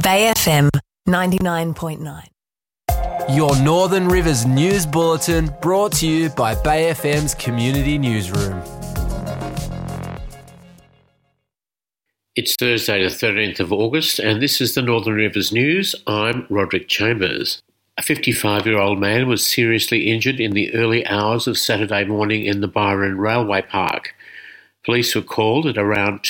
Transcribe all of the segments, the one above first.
Bay FM 99.9. Your Northern Rivers News Bulletin brought to you by Bay FM's Community Newsroom. It's Thursday the 13th of August and this is the Northern Rivers News. I'm Roderick Chambers. A 55-year-old man was seriously injured in the early hours of Saturday morning in the Byron Railway Park. Police were called at around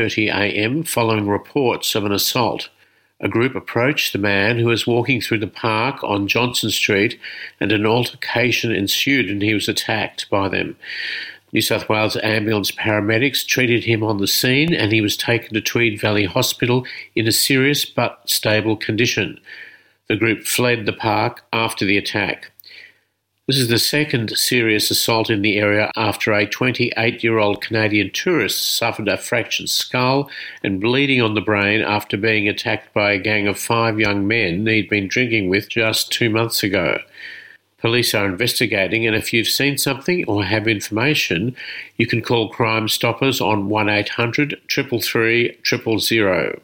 2:30am following reports of an assault. A group approached the man who was walking through the park on Johnson Street and an altercation ensued and he was attacked by them. New South Wales ambulance paramedics treated him on the scene and he was taken to Tweed Valley Hospital in a serious but stable condition. The group fled the park after the attack. This is the second serious assault in the area after a 28-year-old Canadian tourist suffered a fractured skull and bleeding on the brain after being attacked by a gang of 5 young men he'd been drinking with just 2 months ago. Police are investigating, and if you've seen something or have information, you can call Crime Stoppers on 1800 333 000.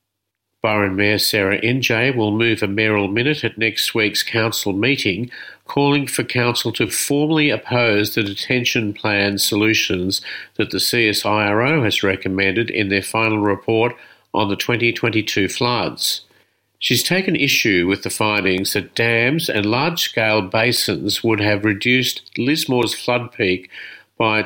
Byron Mayor Sarah NJ will move a mayoral minute at next week's council meeting, calling for council to formally oppose the detention plan solutions that the CSIRO has recommended in their final report on the 2022 floods. She's taken issue with the findings that dams and large-scale basins would have reduced Lismore's flood peak by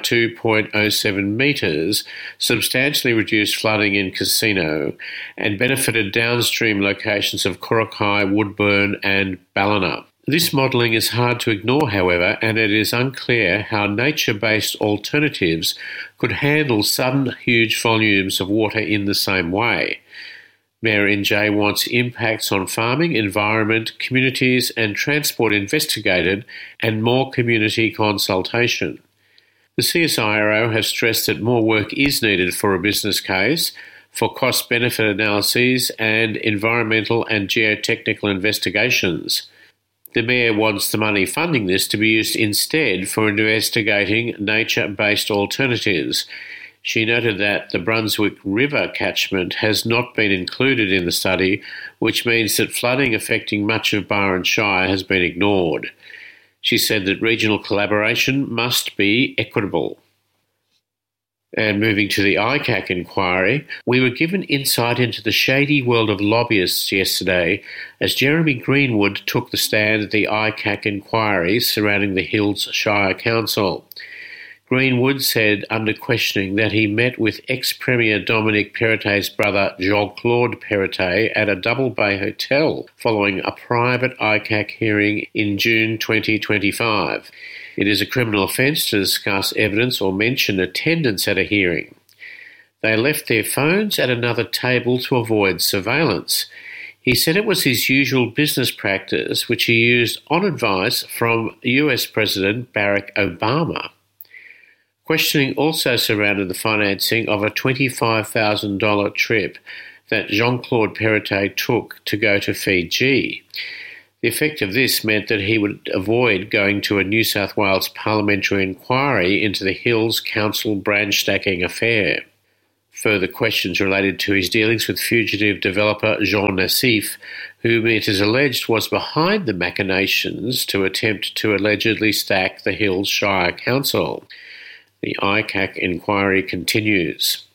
2.07 metres, substantially reduced flooding in Casino, and benefited downstream locations of Coraki, Woodburn and Ballina. This modelling is hard to ignore, however, and it is unclear how nature-based alternatives could handle sudden huge volumes of water in the same way. Mayor NJ wants impacts on farming, environment, communities and transport investigated and more community consultation. The CSIRO has stressed that more work is needed for a business case, for cost-benefit analyses and environmental and geotechnical investigations. The Mayor wants the money funding this to be used instead for investigating nature-based alternatives. She noted that the Brunswick River catchment has not been included in the study, which means that flooding affecting much of Byron Shire has been ignored. She said that regional collaboration must be equitable. And moving to the ICAC inquiry, we were given insight into the shady world of lobbyists yesterday as Jeremy Greenwood took the stand at the ICAC inquiry surrounding the Hills Shire Council. Greenwood said under questioning that he met with ex-Premier Dominic Perrottet's brother Jean-Claude Perrottet at a Double Bay hotel following a private ICAC hearing in June 2025. It is a criminal offence to discuss evidence or mention attendance at a hearing. They left their phones at another table to avoid surveillance. He said it was his usual business practice, which he used on advice from US President Barack Obama. Questioning also surrounded the financing of a $25,000 trip that Jean-Claude Perrottet took to go to Fiji. The effect of this meant that he would avoid going to a New South Wales parliamentary inquiry into the Hills Council branch stacking affair. Further questions related to his dealings with fugitive developer Jean Nassif, whom it is alleged was behind the machinations to attempt to allegedly stack the Hills Shire Council. The ICAC inquiry continues.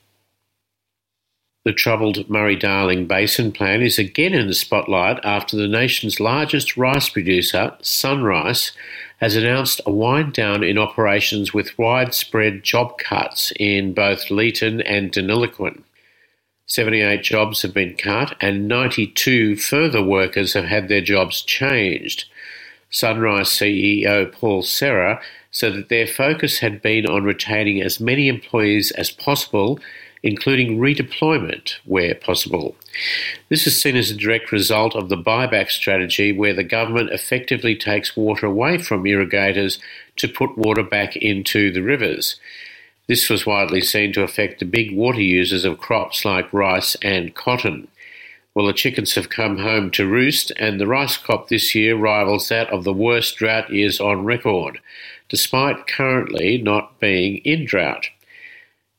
The troubled Murray-Darling Basin plan is again in the spotlight after the nation's largest rice producer, SunRice, has announced a wind-down in operations with widespread job cuts in both Leeton and Deniliquin. 78 jobs have been cut and 92 further workers have had their jobs changed. SunRice CEO Paul Serra said that their focus had been on retaining as many employees as possible, including redeployment where possible. This is seen as a direct result of the buyback strategy where the government effectively takes water away from irrigators to put water back into the rivers. This was widely seen to affect the big water users of crops like rice and cotton. Well, the chickens have come home to roost and the rice crop this year rivals that of the worst drought years on record, despite currently not being in drought.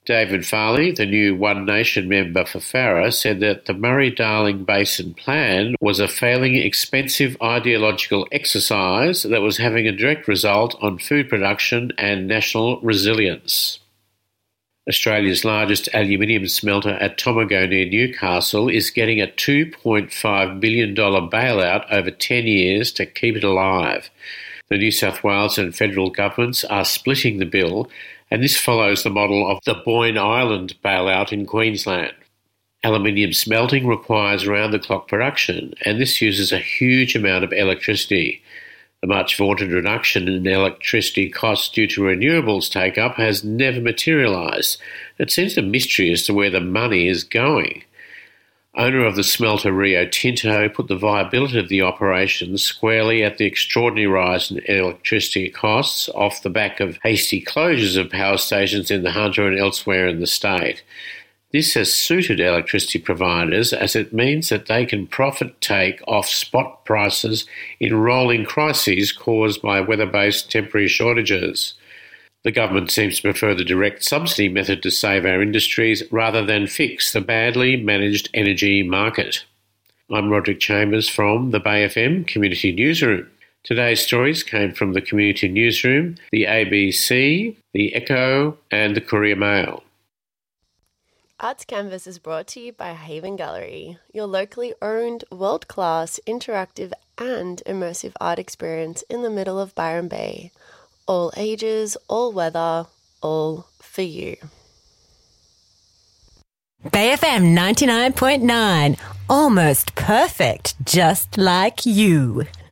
David Farley, the new One Nation member for Farrer, said that the Murray-Darling Basin Plan was a failing, expensive ideological exercise that was having a direct result on food production and national resilience. Australia's largest aluminium smelter at Tomago near Newcastle is getting a $2.5 billion bailout over 10 years to keep it alive. The New South Wales and federal governments are splitting the bill, and this follows the model of the Boyne Island bailout in Queensland. Aluminium smelting requires round-the-clock production, and this uses a huge amount of electricity. The much-vaunted reduction in electricity costs due to renewables take-up has never materialised. It seems a mystery as to where the money is going. Owner of the smelter Rio Tinto put the viability of the operation squarely at the extraordinary rise in electricity costs off the back of hasty closures of power stations in the Hunter and elsewhere in the state. This has suited electricity providers as it means that they can profit take off spot prices in rolling crises caused by weather-based temporary shortages. The government seems to prefer the direct subsidy method to save our industries rather than fix the badly managed energy market. I'm Roderick Chambers from the Bay FM Community Newsroom. Today's stories came from the Community Newsroom, the ABC, the Echo and the Courier Mail. Arts Canvas is brought to you by Haven Gallery, your locally owned, world-class, interactive and immersive art experience in the middle of Byron Bay. All ages, all weather, all for you. Bay FM 99.9. Almost perfect, just like you.